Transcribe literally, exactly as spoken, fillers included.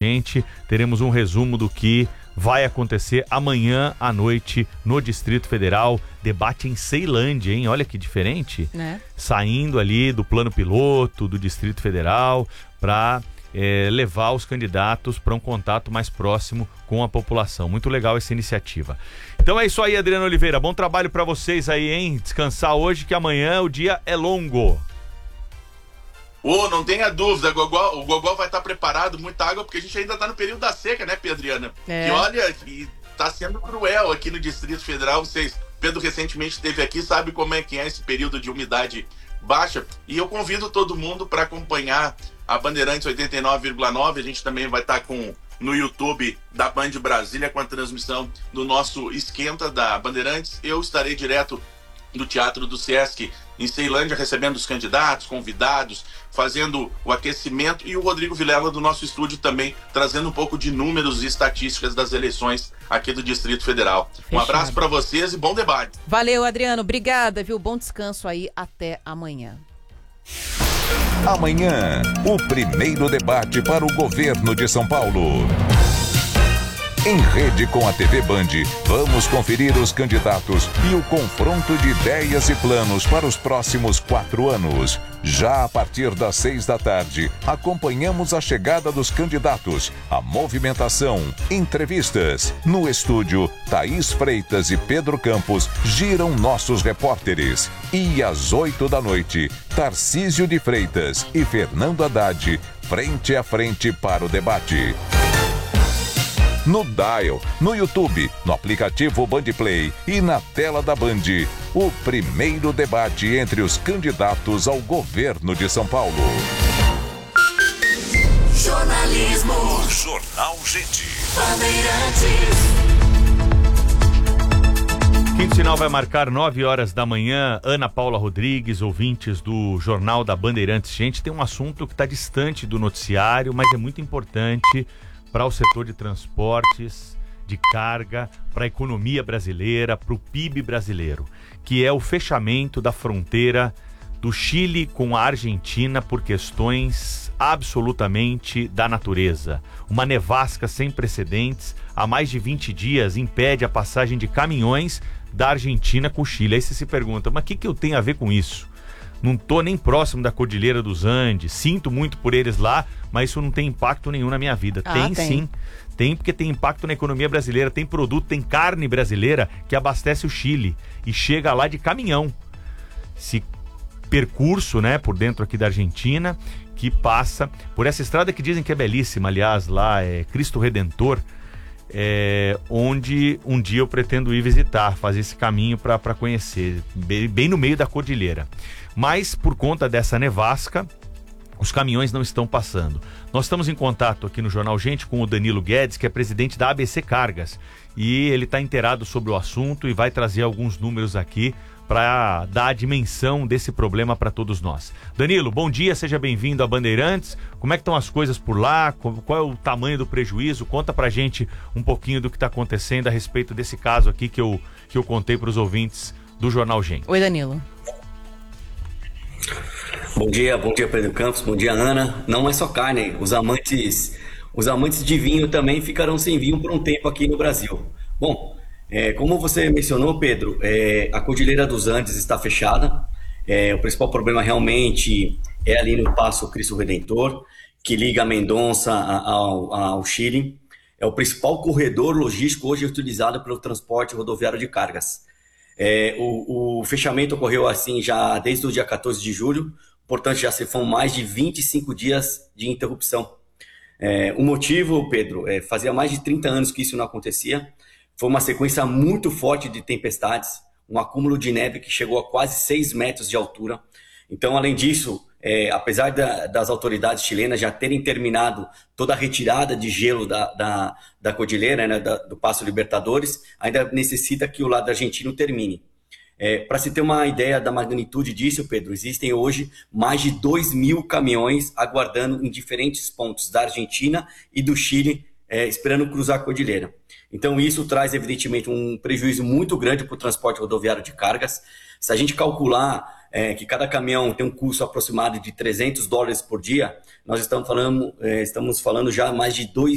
Gente. Teremos um resumo do que vai acontecer amanhã à noite no Distrito Federal. Debate em Ceilândia, hein? Olha que diferente. Né? Saindo ali do plano piloto do Distrito Federal para é, levar os candidatos para um contato mais próximo com a população. Muito legal essa iniciativa. Então é isso aí, Adriano Oliveira. Bom trabalho para vocês aí, hein? Descansar hoje, que amanhã o dia é longo. Ô, oh, não tenha dúvida, Gogó, o Gogó vai estar preparado, muita água, porque a gente ainda está no período da seca, né, Pedriana? É. Que olha, que tá sendo cruel aqui no Distrito Federal. Vocês, Pedro recentemente esteve aqui, sabe como é que é esse período de umidade baixa. E eu convido todo mundo para acompanhar a Bandeirantes oitenta e nove vírgula nove. A gente também vai estar com no YouTube da Band Brasília com a transmissão do nosso Esquenta da Bandeirantes. Eu estarei direto do Teatro do Sesc em Ceilândia, recebendo os candidatos, convidados, fazendo o aquecimento, e o Rodrigo Vilela do nosso estúdio também, trazendo um pouco de números e estatísticas das eleições aqui do Distrito Federal. Fechado. Um abraço para vocês e bom debate. Valeu, Adriano. Obrigada, viu? Bom descanso aí. Até amanhã. Amanhã, o primeiro debate para o governo de São Paulo. Em rede com a T V Band, vamos conferir os candidatos e o confronto de ideias e planos para os próximos quatro anos. Já a partir das seis da tarde, acompanhamos a chegada dos candidatos, a movimentação, entrevistas. No estúdio, Thaís Freitas e Pedro Campos giram nossos repórteres. E às oito da noite, Tarcísio de Freitas e Fernando Haddad, frente a frente para o debate. No Dial, no YouTube, no aplicativo Bandplay e na tela da Band, o primeiro debate entre os candidatos ao governo de São Paulo. Jornalismo. Jornal Gente. Bandeirantes. Quinto sinal vai marcar nove horas da manhã. Ana Paula Rodrigues, ouvintes do Jornal da Bandeirantes. Gente, tem um assunto que está distante do noticiário, mas é muito importante para o setor de transportes, de carga, para a economia brasileira, para o P I B brasileiro, que é o fechamento da fronteira do Chile com a Argentina por questões absolutamente da natureza. Uma nevasca sem precedentes, há mais de vinte dias, impede a passagem de caminhões da Argentina com o Chile. Aí você se pergunta, mas o que, que eu tenho a ver com isso? Não estou nem próximo da Cordilheira dos Andes, sinto muito por eles lá, mas isso não tem impacto nenhum na minha vida. Ah, tem, tem sim, tem porque tem impacto na economia brasileira, tem produto, tem carne brasileira que abastece o Chile e chega lá de caminhão. Esse percurso, né, por dentro aqui da Argentina, que passa por essa estrada que dizem que é belíssima, aliás, lá é Cristo Redentor, é, onde um dia eu pretendo ir visitar, fazer esse caminho para conhecer, bem, bem no meio da cordilheira. Mas por conta dessa nevasca, os caminhões não estão passando. Nós estamos em contato aqui no Jornal Gente com o Danilo Guedes, que é presidente da A B C Cargas, e ele está inteirado sobre o assunto e vai trazer alguns números aqui para dar a dimensão desse problema para todos nós. Danilo, bom dia, seja bem-vindo a Bandeirantes. Como é que estão as coisas por lá? Qual é o tamanho do prejuízo? Conta pra gente um pouquinho do que está acontecendo a respeito desse caso aqui que eu, que eu contei para os ouvintes do Jornal Gente. Oi, Danilo. Bom dia, bom dia Pedro Campos, bom dia Ana. Não é só carne, os amantes, os amantes de vinho também ficarão sem vinho por um tempo aqui no Brasil. Bom, é, como você mencionou, Pedro, é, a Cordilheira dos Andes está fechada. É, o principal problema realmente é ali no Passo Cristo Redentor, que liga Mendonça ao, ao Chile. É o principal corredor logístico hoje utilizado pelo transporte rodoviário de cargas. É, o, o fechamento ocorreu assim já desde o dia quatorze de julho, portanto já se foram mais de vinte e cinco dias de interrupção. É, o motivo, Pedro, é, fazia mais de trinta anos que isso não acontecia, foi uma sequência muito forte de tempestades, um acúmulo de neve que chegou a quase seis metros de altura. Então, além disso, é, apesar da, das autoridades chilenas já terem terminado toda a retirada de gelo da, da, da cordilheira, né, da, do Passo Libertadores, ainda necessita que o lado argentino termine. É, para se ter uma ideia da magnitude disso, Pedro, existem hoje mais de dois mil caminhões aguardando em diferentes pontos da Argentina e do Chile, é, esperando cruzar a cordilheira. Então isso traz evidentemente um prejuízo muito grande para o transporte rodoviário de cargas. Se a gente calcular é, que cada caminhão tem um custo aproximado de trezentos dólares por dia, nós estamos falando, é, estamos falando já mais de dois